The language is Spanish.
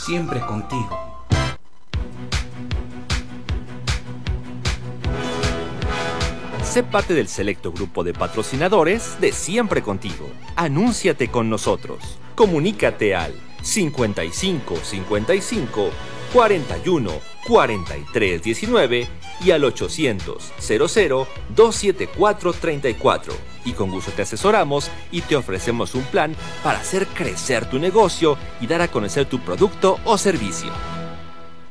siempre contigo. Sé parte del selecto grupo de patrocinadores de Siempre Contigo. Anúnciate con nosotros. Comunícate al 55 55 41 43 19 y al 800 00 274 34. Y con gusto te asesoramos y te ofrecemos un plan para hacer crecer tu negocio y dar a conocer tu producto o servicio.